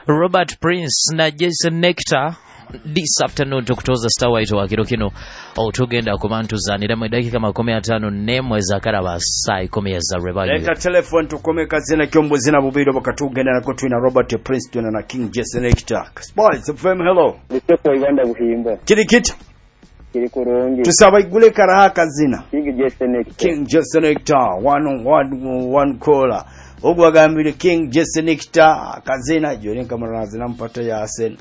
Robert Prince na Jason Nectar this afternoon tukutoza star waito wa kiro kino otugenda kumantuzaanira mu dakika 15 nemweza karaba sai 10 za rebayo. Leta telephone tukome kazina kyombo zina bubiro bakatugenda nako twina Robert Prince tuna na King Jason Nectar. Spice FM hello. Niteko iganda buhimba. Kirikiti. Kiri kurungi. Tusaba igule karaha kazina. King Jason Nectar. King Jason Nectar one caller. Ogwagambire King Jason Nectar kazina jori kamarazi nampata ya Asen.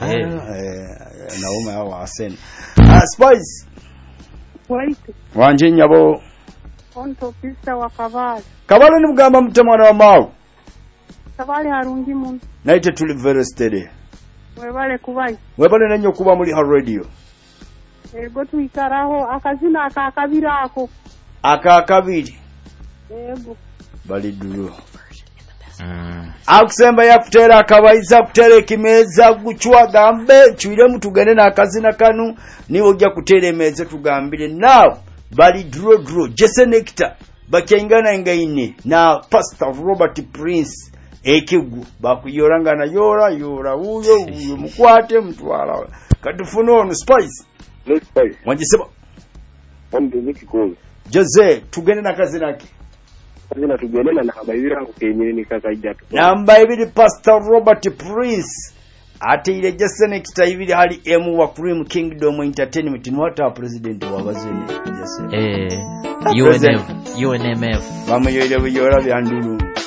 Nauma ya Asen. Spice. Wait. Wanje nyabo. Onto pista wa Kabale. Kabale ni mugamba mtamwana wa Mau. Kabale harungi mu. Naite tuli very steady. Webale kubai. Webale nanyo kuba muri ha radio. Ego tuikaraho akazina akakabira ako. Akakabiri. Ego. Bali duro. Akusemba ya kutera akabaiza kutera kimeza guchwa gambe chwire mutugane na akazina kanu niwo ojja kutera emeze tugambire now bali duro Jason Nectar bakengana ngaine na Pastor Robert Prince ekigu bakuyoranga na yora uyo mukwate mtwala katufuna ono Spice Let's Spice wanjisema ombe nikikolo Jose tugane na kazina yake kazina tugane na habayira kukenyeni nikakaija tu namba ibiri Pastor Robert Prince ate ile Jason Nectar ibiri hali emu wa Cream Kingdom Entertainment ni wata president wa bazene Jason UNMF bamuyoyera byandulu